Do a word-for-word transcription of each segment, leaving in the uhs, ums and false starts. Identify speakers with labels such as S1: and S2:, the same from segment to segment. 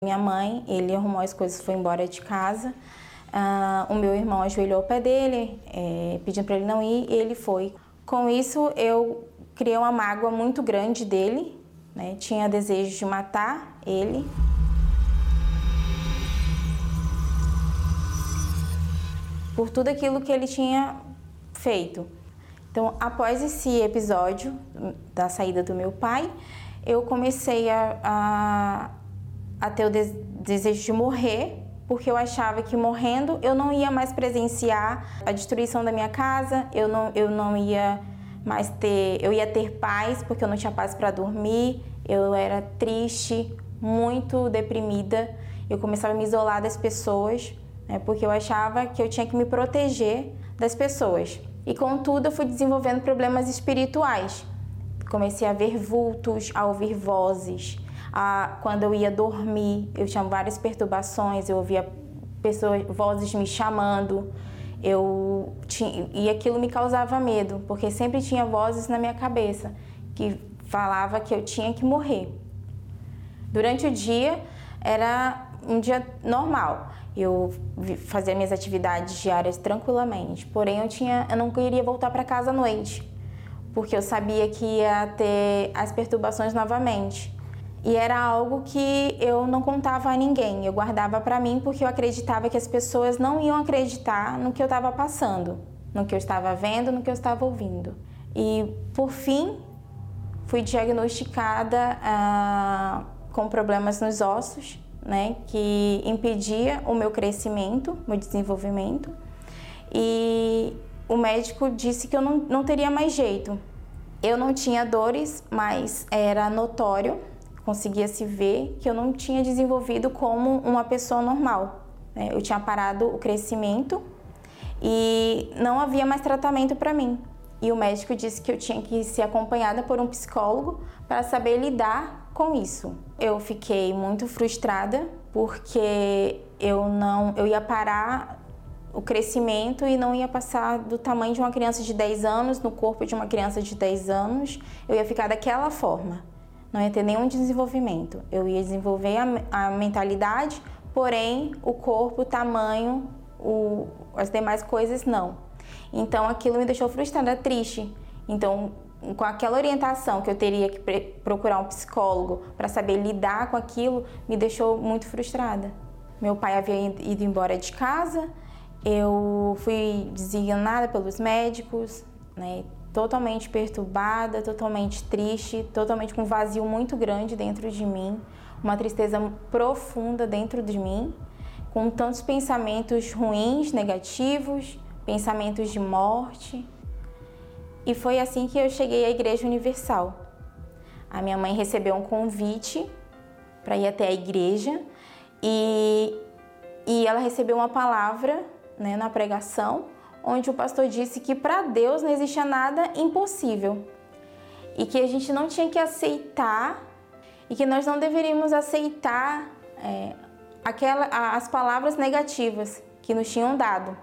S1: Minha mãe, ele arrumou as coisas e foi embora de casa. Uh, o meu irmão ajoelhou ao pé dele, é, pedindo para ele não ir, e ele foi. Com isso, eu criei uma mágoa muito grande dele, né? Tinha desejo de matar ele. Por tudo aquilo que ele tinha feito. Então, após esse episódio da saída do meu pai, eu comecei a, a, a ter o de- desejo de morrer, porque eu achava que morrendo eu não ia mais presenciar a destruição da minha casa, eu não, eu não ia mais ter, eu ia ter paz, porque eu não tinha paz para dormir, eu era triste, muito deprimida, eu começava a me isolar das pessoas, né, porque eu achava que eu tinha que me proteger das pessoas. E contudo eu fui desenvolvendo problemas espirituais. Comecei a ver vultos, a ouvir vozes. A, quando eu ia dormir, eu tinha várias perturbações, eu ouvia pessoas, vozes me chamando. Eu tinha, e aquilo me causava medo, porque sempre tinha vozes na minha cabeça que falava que eu tinha que morrer. Durante o dia era um dia normal. Eu fazia minhas atividades diárias tranquilamente, porém eu, tinha, eu não queria voltar para casa à noite, porque eu sabia que ia ter as perturbações novamente. E era algo que eu não contava a ninguém, eu guardava para mim porque eu acreditava que as pessoas não iam acreditar no que eu estava passando, no que eu estava vendo, no que eu estava ouvindo. E, por fim, fui diagnosticada ah, com problemas nos ossos, né, que impedia o meu crescimento, meu desenvolvimento, e o médico disse que eu não, não teria mais jeito. Eu não tinha dores, mas era notório, conseguia se ver que eu não tinha desenvolvido como uma pessoa normal, né? Eu tinha parado o crescimento e não havia mais tratamento para mim. E o médico disse que eu tinha que ser acompanhada por um psicólogo para saber lidar com isso. Eu fiquei muito frustrada porque eu não, eu ia parar o crescimento e não ia passar do tamanho de uma criança de dez anos no corpo de uma criança de dez anos. Eu ia ficar daquela forma, não ia ter nenhum desenvolvimento. Eu ia desenvolver a, a mentalidade, porém o corpo, o tamanho, o, as demais coisas não. Então aquilo me deixou frustrada, triste. Então, com aquela orientação que eu teria que procurar um psicólogo para saber lidar com aquilo, me deixou muito frustrada. Meu pai havia ido embora de casa, eu fui designada pelos médicos, né, totalmente perturbada, totalmente triste, totalmente com um vazio muito grande dentro de mim, uma tristeza profunda dentro de mim, com tantos pensamentos ruins, negativos, pensamentos de morte. E foi assim que eu cheguei à Igreja Universal. A minha mãe recebeu um convite para ir até a igreja e, e ela recebeu uma palavra, né, na pregação, onde o pastor disse que para Deus não existia nada impossível e que a gente não tinha que aceitar e que nós não deveríamos aceitar é, aquela, as palavras negativas que nos tinham dado.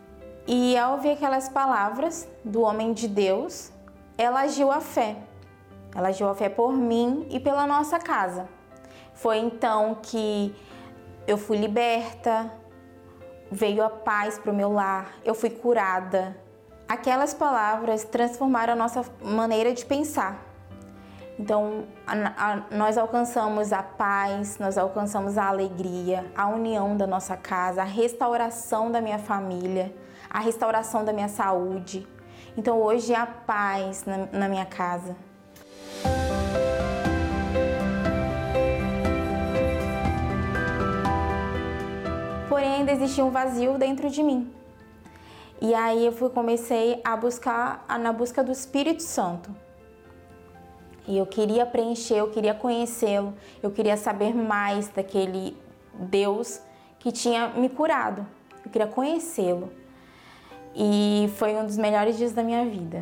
S1: E ao ouvir aquelas palavras do homem de Deus, ela agiu a fé. Ela agiu a fé por mim e pela nossa casa. Foi então que eu fui liberta, veio a paz para o meu lar, eu fui curada. Aquelas palavras transformaram a nossa maneira de pensar. Então, a, a, nós alcançamos a paz, nós alcançamos a alegria, a união da nossa casa, a restauração da minha família, a restauração da minha saúde. Então, hoje há paz na, na minha casa. Porém, ainda existia um vazio dentro de mim. E aí eu fui, comecei a buscar, a, na busca do Espírito Santo. E eu queria preencher, eu queria conhecê-lo, eu queria saber mais daquele Deus que tinha me curado. Eu queria conhecê-lo. E foi um dos melhores dias da minha vida.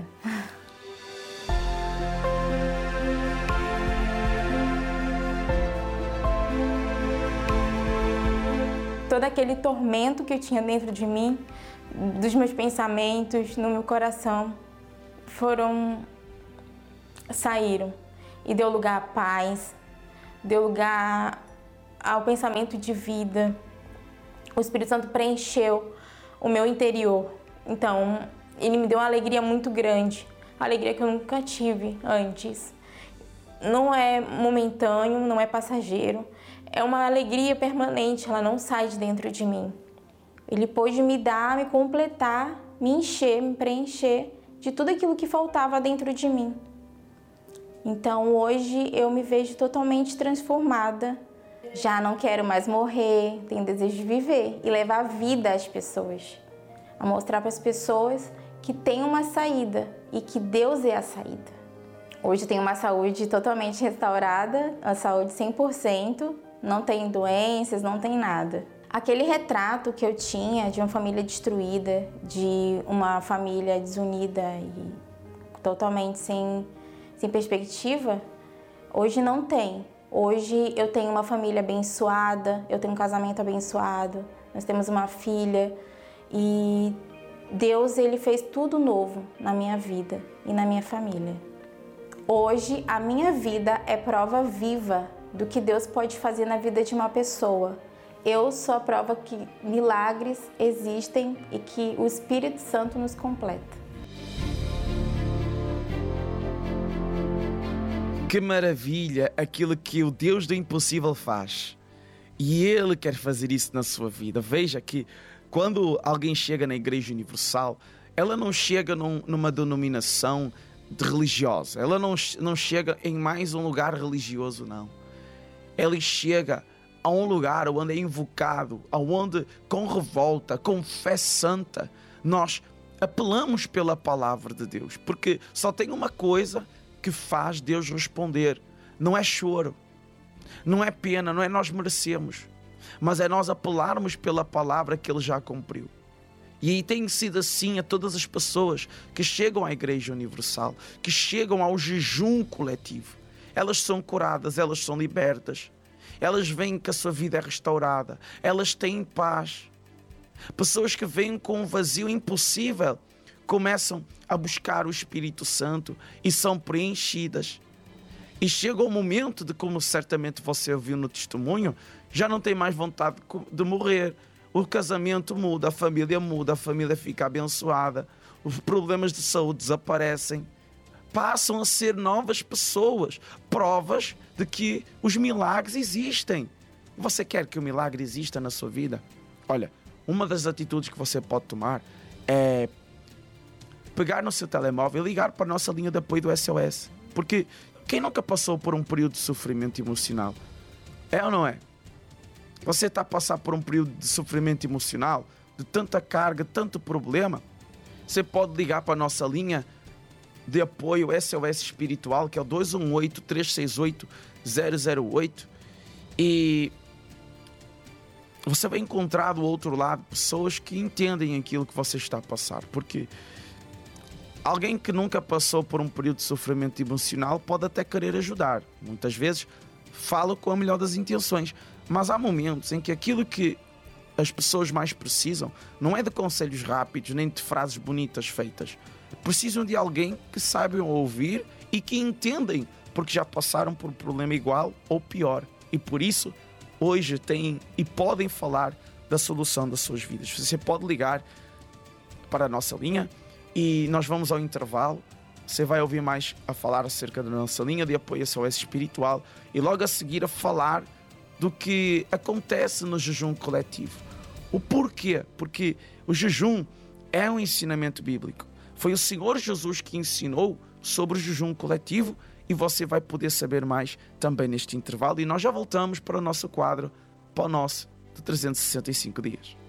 S1: Todo aquele tormento que eu tinha dentro de mim, dos meus pensamentos, no meu coração, foram... saíram. E deu lugar à paz, deu lugar ao pensamento de vida. O Espírito Santo preencheu o meu interior. Então, ele me deu uma alegria muito grande, alegria que eu nunca tive antes. Não é momentâneo, não é passageiro, é uma alegria permanente, ela não sai de dentro de mim. Ele pôde me dar, me completar, me encher, me preencher de tudo aquilo que faltava dentro de mim. Então hoje eu me vejo totalmente transformada. Já não quero mais morrer, tenho desejo de viver e levar vida às pessoas. A mostrar para as pessoas que tem uma saída e que Deus é a saída. Hoje eu tenho uma saúde totalmente restaurada, a saúde cem por cento, não tenho doenças, não tem nada. Aquele retrato que eu tinha de uma família destruída, de uma família desunida e totalmente sem, sem perspectiva, hoje não tem. Hoje eu tenho uma família abençoada, eu tenho um casamento abençoado, nós temos uma filha e Deus ele fez tudo novo na minha vida e na minha família. Hoje a minha vida é prova viva do que Deus pode fazer na vida de uma pessoa. Eu sou a prova que milagres existem e que o Espírito Santo nos completa.
S2: Que maravilha aquilo que o Deus do impossível faz. E Ele quer fazer isso na sua vida. Veja que quando alguém chega na Igreja Universal, ela não chega num, numa denominação de religiosa. Ela não, não chega em mais um lugar religioso, não. Ela chega a um lugar onde é invocado, onde com revolta, com fé santa, nós apelamos pela palavra de Deus. Porque só tem uma coisa que faz Deus responder. Não é choro, não é pena, não é nós merecemos, mas é nós apelarmos pela palavra que Ele já cumpriu. E aí tem sido assim a todas as pessoas que chegam à Igreja Universal, que chegam ao jejum coletivo. Elas são curadas, elas são libertas, elas veem que a sua vida é restaurada, elas têm paz. Pessoas que vêm com um vazio impossível começam a buscar o Espírito Santo e são preenchidas. E chega o momento de, como certamente você ouviu no testemunho, já não tem mais vontade de morrer. O casamento muda, a família muda, a família fica abençoada, os problemas de saúde desaparecem, passam a ser novas pessoas, provas de que os milagres existem. Você quer que o milagre exista na sua vida? Olha, uma das atitudes que você pode tomar é pegar no seu telemóvel e ligar para a nossa linha de apoio do S O S. Porque quem nunca passou por um período de sofrimento emocional? É ou não é? Você está a passar por um período de sofrimento emocional, de tanta carga, tanto problema. Você pode ligar para a nossa linha de apoio S O S espiritual, que é o dois um oito, três seis oito, zero zero oito, e você vai encontrar do outro lado pessoas que entendem aquilo que você está a passar, porque alguém que nunca passou por um período de sofrimento emocional pode até querer ajudar. Muitas vezes fala com a melhor das intenções, mas há momentos em que aquilo que as pessoas mais precisam não é de conselhos rápidos, nem de frases bonitas feitas. Precisam de alguém que saibam ouvir e que entendem, porque já passaram por um problema igual ou pior. E por isso, hoje têm e podem falar da solução das suas vidas. Você pode ligar para a nossa linha e nós vamos ao intervalo. Você vai ouvir mais a falar acerca da nossa linha de apoio S O S espiritual e logo a seguir a falar do que acontece no jejum coletivo. O porquê? Porque o jejum é um ensinamento bíblico. Foi o Senhor Jesus que ensinou sobre o jejum coletivo e você vai poder saber mais também neste intervalo. E nós já voltamos para o nosso quadro, para o nosso de trezentos e sessenta e cinco dias.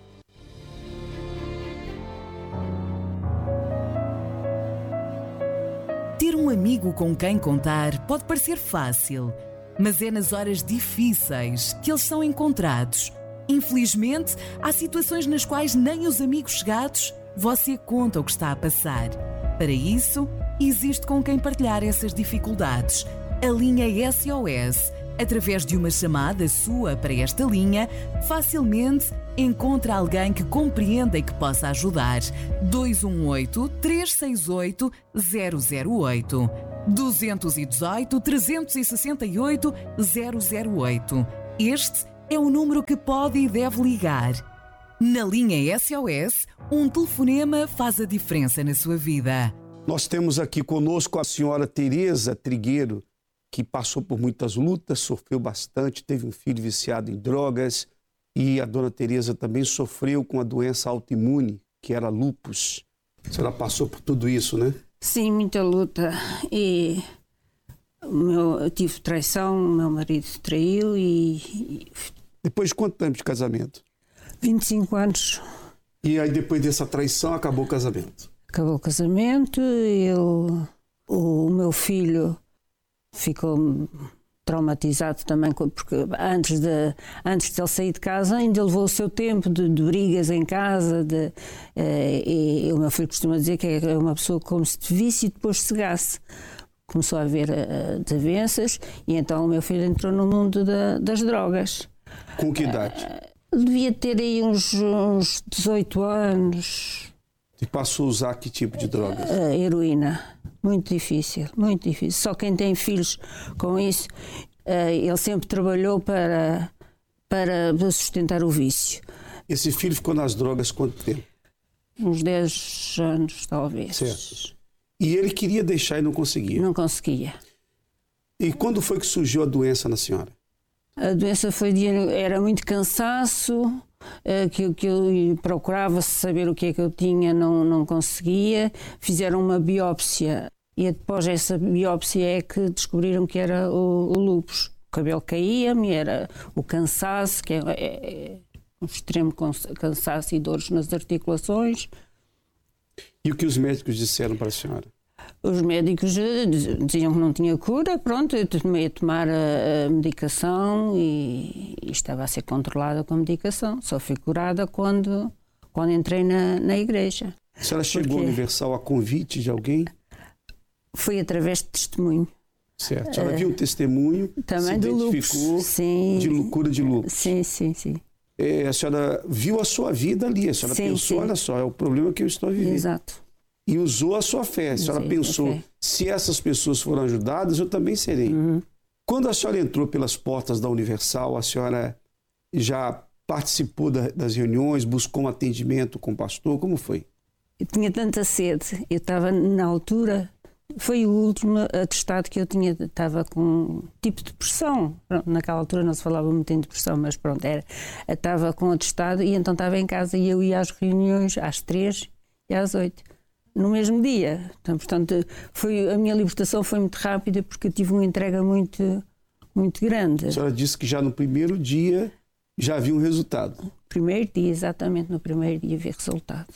S3: Ter um amigo com quem contar pode parecer fácil, mas é nas horas difíceis que eles são encontrados. Infelizmente, há situações nas quais nem os amigos chegados você conta o que está a passar. Para isso, existe com quem partilhar essas dificuldades. A linha S O S, através de uma chamada sua para esta linha, facilmente encontra alguém que compreenda e que possa ajudar. dois um oito, três seis oito, zero zero oito. dois um oito, três seis oito, zero zero oito. Este é um número que pode e deve ligar. Na linha S O S, um telefonema faz a diferença na sua vida.
S4: Nós temos aqui conosco a senhora Tereza Trigueiro, que passou por muitas lutas, sofreu bastante, teve um filho viciado em drogas, e a dona Tereza também sofreu com a doença autoimune, que era lúpus. A senhora passou por tudo isso, né?
S5: Sim, muita luta. E o meu, eu tive traição, o meu marido traiu e...
S4: Depois de quanto tempo de casamento?
S5: vinte e cinco anos.
S4: E aí depois dessa traição acabou o casamento?
S5: Acabou o casamento, eu, o meu filho ficou traumatizado também, porque antes de, antes de ele sair de casa ainda levou o seu tempo de, de brigas em casa, de, eh, e o meu filho costuma dizer que é uma pessoa como se te visse e depois cegasse. Começou a haver uh, desavenças e então o meu filho entrou no mundo da, das drogas.
S4: Com que idade?
S5: Uh, devia ter aí uns, uns dezoito anos.
S4: E passou a usar que tipo de drogas?
S5: Uh, heroína. Muito difícil, muito difícil. Só quem tem filhos com isso, uh, ele sempre trabalhou para, para sustentar o vício.
S4: Esse filho ficou nas drogas quanto tempo?
S5: Uns dez anos, talvez.
S4: Certo. E ele queria deixar e não conseguia?
S5: Não conseguia.
S4: E quando foi que surgiu a doença na senhora?
S5: A doença foi de, era muito cansaço, que, que eu procurava saber o que é que eu tinha, não, não conseguia. Fizeram uma biópsia e após essa biópsia é que descobriram que era o, o lúpus. O cabelo caía-me, era o cansaço, que é, é um extremo cansaço e dores nas articulações.
S4: E o que os médicos disseram para a senhora?
S5: Os médicos diziam que não tinha cura, pronto, eu tomei a tomar a, a medicação e, e estava a ser controlada com a medicação. Só fui curada quando, quando entrei na, na igreja.
S4: A senhora chegou ao Universal a convite de alguém?
S5: Foi através de testemunho.
S4: Certo. A senhora viu um testemunho,
S5: também
S4: se
S5: do
S4: identificou
S5: lúpus. Sim.
S4: De loucura de lúpus.
S5: Sim, sim, sim.
S4: É, a senhora viu a sua vida ali, a senhora
S5: sim,
S4: pensou,
S5: sim.
S4: olha só, é o problema que eu estou vivendo.
S5: Exato.
S4: E usou a sua fé. A senhora
S5: Sim,
S4: pensou,
S5: okay.
S4: Se essas pessoas foram ajudadas, eu também serei.
S5: Uhum.
S4: Quando a senhora entrou pelas portas da Universal, a senhora já participou da, das reuniões, buscou um atendimento com o pastor, como foi?
S5: Eu tinha tanta sede, eu estava na altura, foi o último atestado que eu tinha, estava com tipo de depressão. Naquela altura não se falava muito em depressão, mas pronto, era, estava com atestado e então estava em casa e eu ia às reuniões às três e às oito. No mesmo dia. Então, portanto, foi, a minha libertação foi muito rápida porque tive uma entrega muito, muito grande.
S4: A senhora disse que já no primeiro dia já viu um resultado.
S5: Primeiro dia, exatamente, no primeiro dia vi resultado.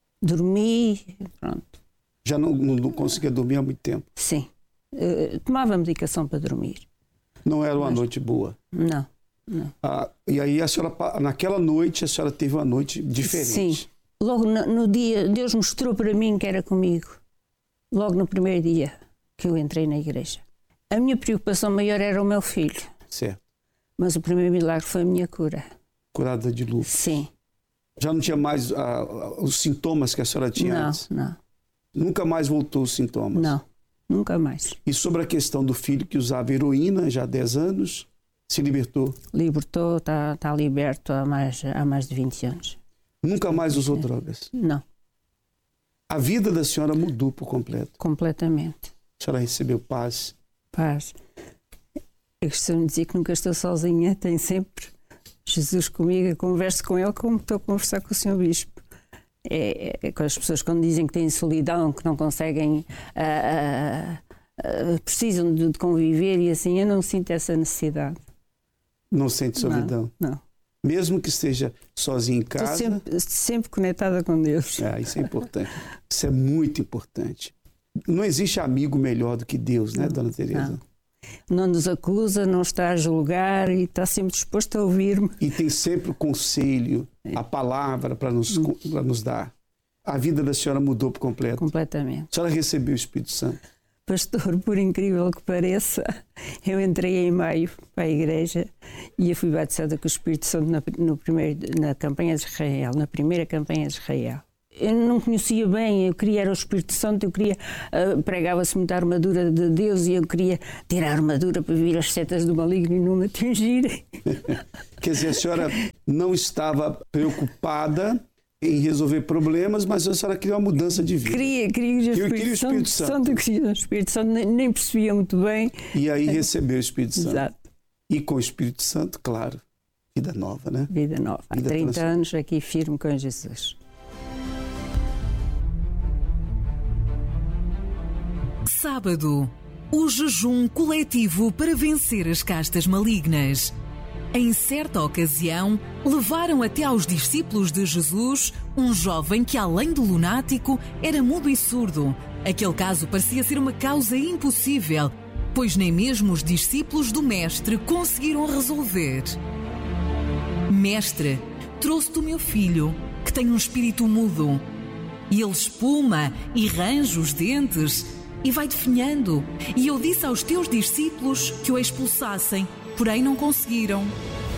S5: Dormi, pronto.
S4: Já não, não, não conseguia dormir há muito tempo?
S5: Sim. Eu tomava medicação para dormir.
S4: Não era uma
S5: Mas,
S4: noite boa?
S5: Não, não.
S4: Ah, e aí a senhora, naquela noite, a senhora teve uma noite diferente?
S5: Sim. Logo no, no dia, Deus mostrou para mim que era comigo. Logo no primeiro dia que eu entrei na igreja. A minha preocupação maior era o meu filho.
S4: Certo.
S5: Mas o primeiro milagre foi a minha cura.
S4: Curada de lúpus.
S5: Sim.
S4: Já não tinha mais ah, os sintomas que a senhora tinha
S5: não,
S4: antes?
S5: Não,
S4: Nunca mais voltou os sintomas?
S5: Não, nunca mais.
S4: E sobre a questão do filho que usava heroína já há dez anos, se libertou?
S5: Libertou, está tá liberto há mais, há mais de vinte anos.
S4: Nunca mais usou drogas?
S5: Não.
S4: A vida da senhora mudou por completo?
S5: Completamente.
S4: A senhora recebeu paz?
S5: Paz. Eu costumo dizer que nunca estou sozinha, tem sempre Jesus comigo, eu converso com ele como estou a conversar com o senhor Bispo. É, é, as pessoas quando dizem que têm solidão, que não conseguem, uh, uh, uh, precisam de, de conviver e assim, eu não sinto essa necessidade.
S4: Não sente solidão?
S5: Não, não.
S4: Mesmo que esteja sozinha em casa?
S5: Estou sempre, sempre conectada com Deus.
S4: É, isso é importante. Isso é muito importante. Não existe amigo melhor do que Deus, né, não, dona Tereza?
S5: Não. Não nos acusa, não está a julgar e está sempre disposto a ouvir-me.
S4: E tem sempre o conselho, a palavra para nos, hum. para nos dar. A vida da senhora mudou por completo?
S5: Completamente.
S4: A senhora recebeu o Espírito Santo?
S5: Pastor, por incrível que pareça, eu entrei em maio para a igreja e eu fui batizada com o Espírito Santo na, no primeiro, na campanha de Israel, na primeira campanha de Israel. eu não conhecia bem, eu queria era o Espírito Santo, eu queria, uh, pregava-se muito a armadura de Deus e eu queria ter a armadura para vir as setas do maligno e não me atingirem.
S4: Quer dizer, a senhora não estava preocupada em resolver problemas, mas a senhora queria uma mudança de vida.
S5: Queria, queria o Espírito,
S4: eu queria o Espírito
S5: Santo,
S4: Santo.
S5: Eu queria o Espírito Santo, nem, nem percebia muito bem.
S4: E aí recebeu o Espírito Santo.
S5: Exato.
S4: E com o Espírito Santo, claro, vida nova, né?
S5: Vida nova. Há
S4: Vida
S5: trinta
S4: transform...
S5: anos aqui firme com Jesus.
S3: Sábado, o jejum coletivo para vencer as castas malignas. Em certa ocasião, levaram até aos discípulos de Jesus um jovem que, além de lunático, era mudo e surdo. Aquele caso parecia ser uma causa impossível, pois nem mesmo os discípulos do Mestre conseguiram resolver. Mestre, trouxe-te o meu filho, que tem um espírito mudo. E ele espuma e range os dentes e vai definhando. E eu disse aos teus discípulos que o expulsassem, porém não conseguiram.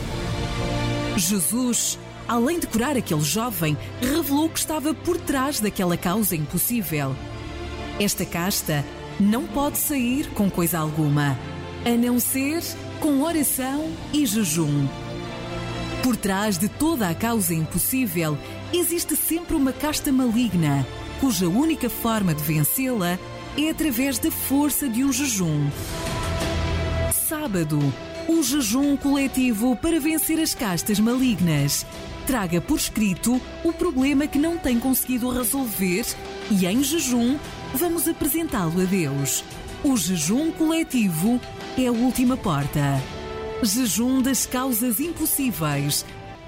S3: Jesus, além de curar aquele jovem, revelou o que estava por trás daquela causa impossível. Esta casta não pode sair com coisa alguma, a não ser com oração e jejum. Por trás de toda a causa impossível, existe sempre uma casta maligna, cuja única forma de vencê-la é através da força de um jejum. Sábado, o jejum coletivo para vencer as castas malignas. Traga por escrito o problema que não tem conseguido resolver e, em jejum, vamos apresentá-lo a Deus. O jejum coletivo é a última porta. Jejum das causas impossíveis.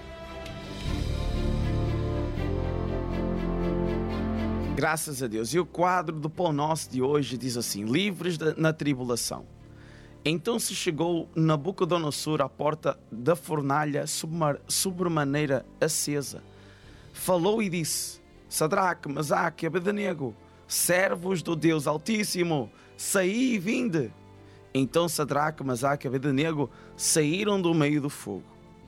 S2: Graças a Deus. E o quadro do Pão Nosso de hoje diz assim: livres da, na tribulação. Então se chegou Nabucodonosor à porta da fornalha sobremaneira acesa. Falou e disse: Sadraque, Mesaque e Abednego, servos do Deus Altíssimo, saí e vinde. Então Sadraque, Mesaque e Abednego saíram do meio do fogo.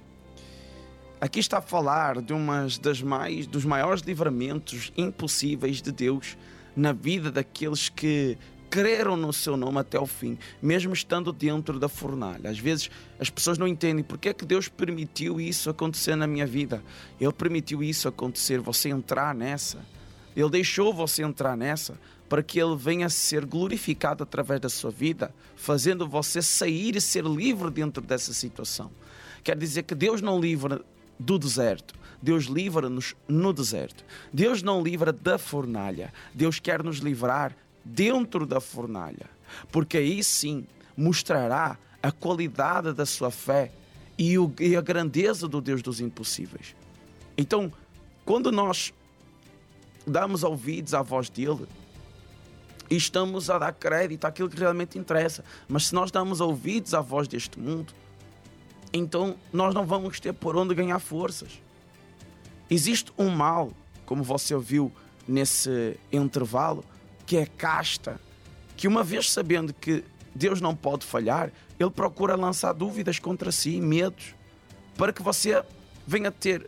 S2: Aqui está a falar de uma das mais, dos maiores livramentos impossíveis de Deus na vida daqueles que creram no seu nome até o fim, mesmo estando dentro da fornalha. Às vezes as pessoas não entendem porque é que Deus permitiu isso acontecer na minha vida. Ele permitiu isso acontecer, você entrar nessa. Ele deixou você entrar nessa para que Ele venha a ser glorificado através da sua vida, fazendo você sair e ser livre dentro dessa situação. Quer dizer que Deus não livra do deserto, Deus livra-nos no deserto. Deus não livra da fornalha, Deus quer nos livrar dentro da fornalha, porque aí sim mostrará a qualidade da sua fé e, o, e a grandeza do Deus dos impossíveis. Então, quando nós damos ouvidos à voz dele, e estamos a dar crédito àquilo que realmente interessa, mas se nós damos ouvidos à voz deste mundo, então nós não vamos ter por onde ganhar forças. Existe um mal, como você ouviu nesse intervalo, que é casta, que uma vez sabendo que Deus não pode falhar, ele procura lançar dúvidas contra si, medos, para que você venha ter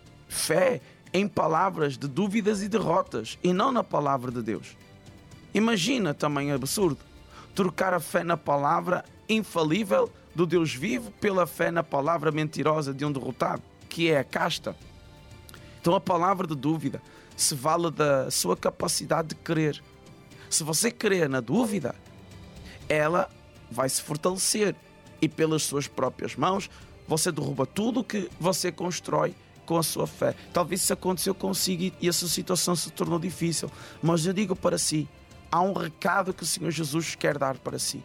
S2: fé em palavras de dúvidas e derrotas, e não na palavra de Deus. Imagina também absurdo, trocar a fé na palavra infalível do Deus vivo pela fé na palavra mentirosa de um derrotado, que é a casta. Então a palavra de dúvida se vale da sua capacidade de crer. Se você crer na dúvida, ela vai se fortalecer e pelas suas próprias mãos você derruba tudo o que você constrói com a sua fé. Talvez isso aconteceu consigo e essa situação se tornou difícil, mas eu digo para si, há um recado que o Senhor Jesus quer dar para si.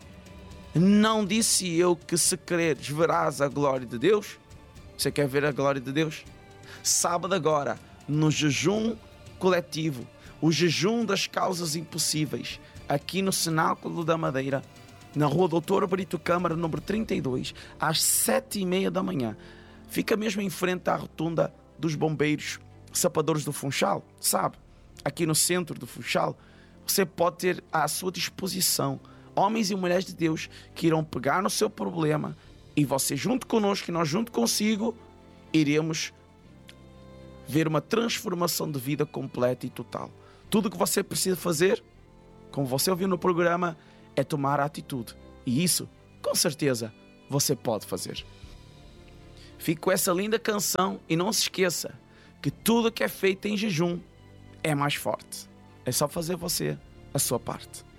S2: Não disse eu que se creres verás a glória de Deus? Você quer ver a glória de Deus? Sábado agora, no jejum coletivo, o jejum das causas impossíveis, aqui no Cenáculo da Madeira, na rua Doutor Brito Câmara, número trinta e dois, às sete e meia da manhã. Fica mesmo em frente à rotunda dos bombeiros sapadores do Funchal, sabe? Aqui no centro do Funchal, você pode ter à sua disposição homens e mulheres de Deus que irão pegar no seu problema e você junto conosco e nós junto consigo iremos ver uma transformação de vida completa e total. Tudo o que você precisa fazer, como você ouviu no programa, é tomar a atitude. E isso, com certeza, você pode fazer. Fique com essa linda canção e não se esqueça que tudo que é feito em jejum é mais forte. É só fazer você a sua parte.